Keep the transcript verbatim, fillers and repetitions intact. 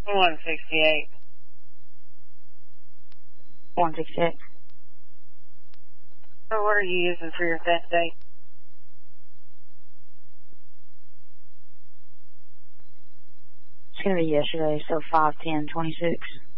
one sixty-eight. one sixty-eight. So what are you using for your fat date? It's gonna be yesterday, so five ten twenty-six.